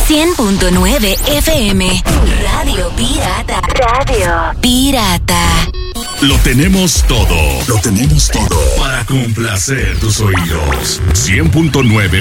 100.9 FM. Radio Pirata. Radio Pirata. Lo tenemos todo. Lo tenemos todo. Para complacer tus oídos. 100.9